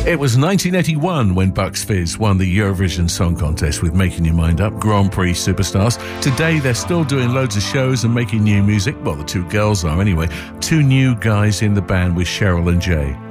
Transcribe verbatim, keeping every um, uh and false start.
It was nineteen eighty-one when Bucks Fizz won the Eurovision Song Contest with Making Your Mind Up, Grand Prix superstars. Today they're still doing loads of shows and making new music. Well, the two girls are anyway. Two new guys in the band with Cheryl and Jay.